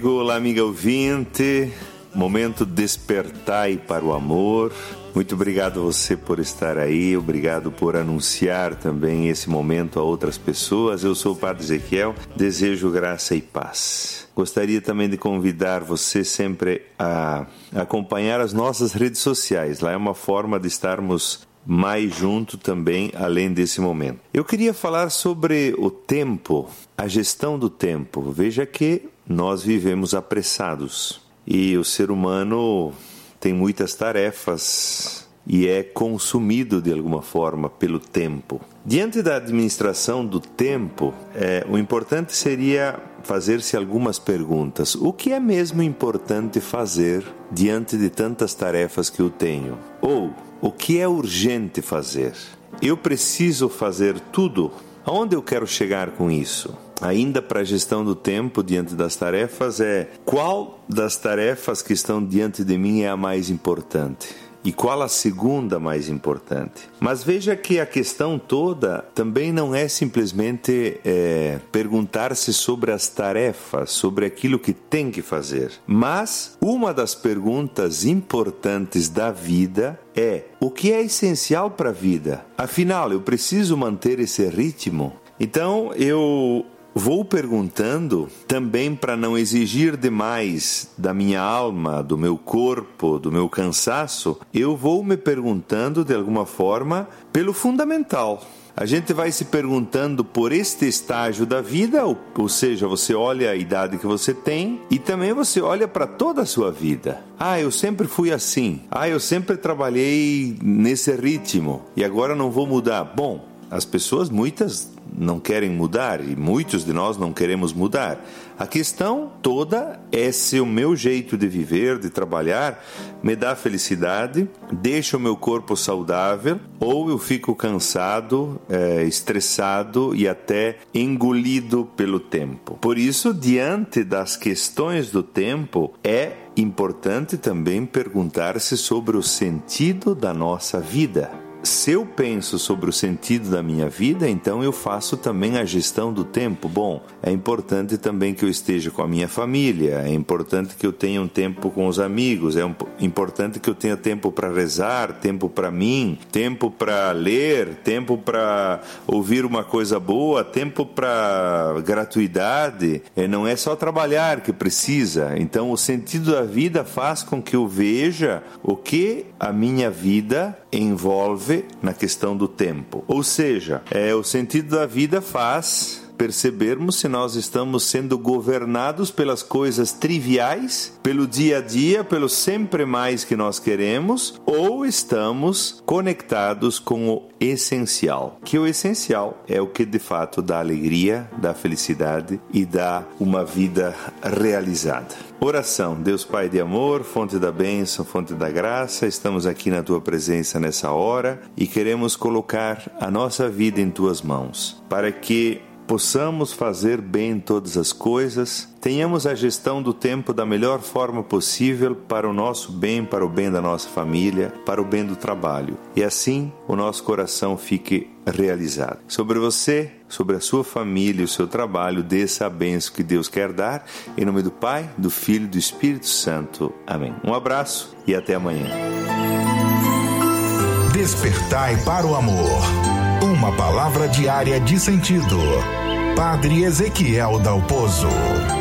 Olá, amiga ouvinte, momento despertai para o amor. Muito obrigado a você por estar aí, obrigado por anunciar também esse momento a outras pessoas. Eu sou o Padre Ezequiel, desejo graça e paz. Gostaria também de convidar você sempre a acompanhar as nossas redes sociais. Lá é uma forma de estarmos mais junto também, além desse momento. Eu queria falar sobre o tempo, a gestão do tempo. Veja que nós vivemos apressados e o ser humano tem muitas tarefas e é consumido de alguma forma pelo tempo. Diante da administração do tempo, o importante seria fazer-se algumas perguntas. O que é mesmo importante fazer diante de tantas tarefas que eu tenho? Ou, o que é urgente fazer? Eu preciso fazer tudo? Aonde eu quero chegar com isso? Ainda para a gestão do tempo diante das tarefas qual das tarefas que estão diante de mim é a mais importante? E qual a segunda mais importante? Mas veja que a questão toda também não é simplesmente perguntar-se sobre as tarefas, sobre aquilo que tem que fazer. Mas uma das perguntas importantes da vida é: o que é essencial para a vida? Afinal, eu preciso manter esse ritmo? Então, eu vou perguntando também para não exigir demais da minha alma, do meu corpo, do meu cansaço. Eu vou me perguntando de alguma forma pelo fundamental. A gente vai se perguntando por este estágio da vida, ou seja, você olha a idade que você tem e também você olha para toda a sua vida. Eu sempre fui assim. Eu sempre trabalhei nesse ritmo e agora não vou mudar. Bom, as pessoas, muitas não querem mudar e muitos de nós não queremos mudar. A questão toda é se o meu jeito de viver, de trabalhar, me dá felicidade, deixa o meu corpo saudável ou eu fico cansado, estressado e até engolido pelo tempo. Por isso, diante das questões do tempo, é importante também perguntar-se sobre o sentido da nossa vida. Se eu penso sobre o sentido da minha vida, então eu faço também a gestão do tempo. Bom, é importante também que eu esteja com a minha família, é importante que eu tenha um tempo com os amigos, é importante que eu tenha tempo para rezar, tempo para mim, tempo para ler, tempo para ouvir uma coisa boa, tempo para gratuidade. Não é só trabalhar que precisa. Então, o sentido da vida faz com que eu veja o que a minha vida envolve na questão do tempo. Ou seja, o sentido da vida faz percebermos se nós estamos sendo governados pelas coisas triviais, pelo dia a dia, pelo sempre mais que nós queremos, ou estamos conectados com o essencial. Que o essencial é o que de fato dá alegria, dá felicidade e dá uma vida realizada. Oração. Deus Pai de amor, fonte da bênção, fonte da graça, estamos aqui na Tua presença nessa hora e queremos colocar a nossa vida em Tuas mãos, para que possamos fazer bem todas as coisas, tenhamos a gestão do tempo da melhor forma possível para o nosso bem, para o bem da nossa família, para o bem do trabalho. E assim o nosso coração fique realizado. Sobre você, sobre a sua família e o seu trabalho, desça a bênção que Deus quer dar. Em nome do Pai, do Filho e do Espírito Santo. Amém. Um abraço e até amanhã. Despertai para o amor. Uma palavra diária de sentido. Padre Ezequiel Dalpozo.